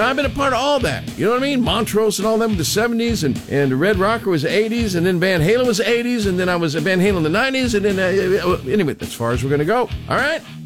I've been a part of all that. You know what I mean? Montrose and all them, the 70s, and Red Rocker was 80s, and then Van Halen was 80s, and then I was Van Halen in the 90s, and then, anyway, as far as we're going to go. All right?